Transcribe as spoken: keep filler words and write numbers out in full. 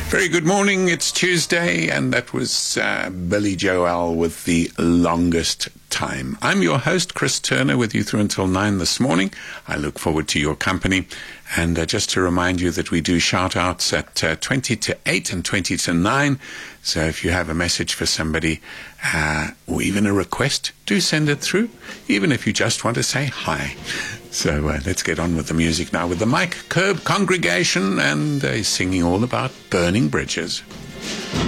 Very good morning. It's Tuesday, and that was uh, Billy Joel with The Longest Time. I'm your host, Chris Turner, with you through until nine this morning. I look forward to your company. And uh, just to remind you that we do shout-outs at uh, twenty to eight and twenty to nine. So if you have a message for somebody uh, or even a request, do send it through, even if you just want to say hi. So uh, let's get on with the music now with the Mike Curb Congregation, and uh, he's singing all about burning bridges.